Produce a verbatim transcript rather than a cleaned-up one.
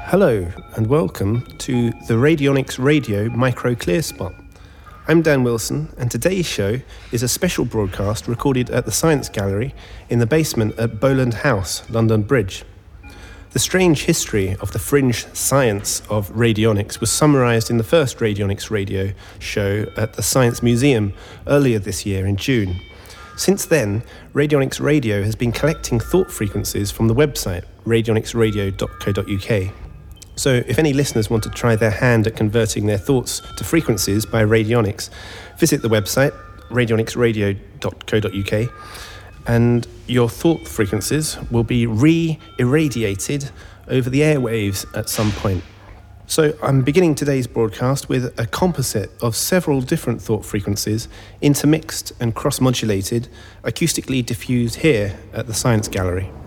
Hello and welcome to the Radionics Radio Micro Clear Spot. I'm Dan Wilson, and today's show is a special broadcast recorded at the Science Gallery in the basement at Bowland House, London Bridge. The strange history of the fringe science of radionics was summarised in the first Radionics Radio show at the Science Museum earlier this year in June. Since then, Radionics Radio has been collecting thought frequencies from the website radionics radio dot co dot uk. So if any listeners want to try their hand at converting their thoughts to frequencies by radionics, visit the website radionics radio dot co dot uk and your thought frequencies will be re-irradiated over the airwaves at some point. So I'm beginning today's broadcast with a composite of several different thought frequencies intermixed and cross-modulated, acoustically diffused here at the Science Gallery.